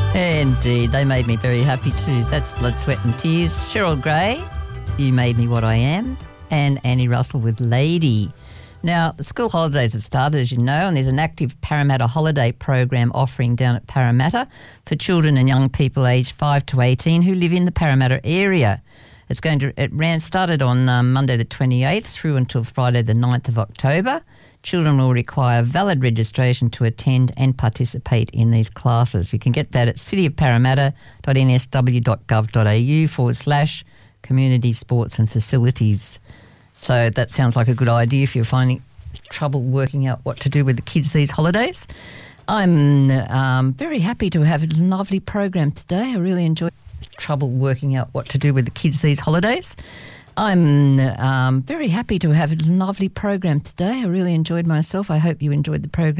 Indeed, they made me very happy too. That's Blood, Sweat and Tears. Cheryl Gray, You Made Me What I Am, and Annie Russell with Lady. Now, the school holidays have started, as you know, and there's an active Parramatta holiday program offering down at Parramatta for children and young people aged 5 to 18 who live in the Parramatta area. It started on Monday the 28th through until Friday the 9th of October. Children will require valid registration to attend and participate in these classes. You can get that at cityofparramatta.nsw.gov.au/community sports and facilities. So that sounds like a good idea if you're finding trouble working out what to do with the kids these holidays. I'm very happy to have a lovely program today. I really enjoyed trouble working out what to do with the kids these holidays. I'm very happy to have a lovely program today. I really enjoyed myself. I hope you enjoyed the program.